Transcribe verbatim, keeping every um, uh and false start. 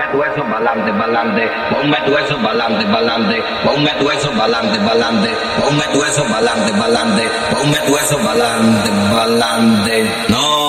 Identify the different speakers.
Speaker 1: ponme tu eso pa'lante, pa'lante, ponme tu eso pa'lante, pa'lante, ponme tu eso pa'lante, pa'lante, ponme tu eso pa'lante, pa'lante, ponme tu eso pa'lante, pa'lante, no.